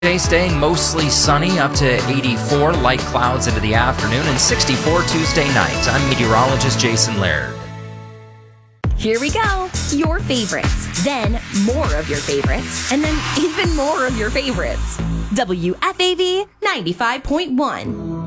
Today staying mostly sunny, up to 84, light clouds into the afternoon, and 64 Tuesday night. I'm meteorologist Jason Laird. Here we go. Your favorites, then more of your favorites, and then even more of your favorites. WFAV 95.1.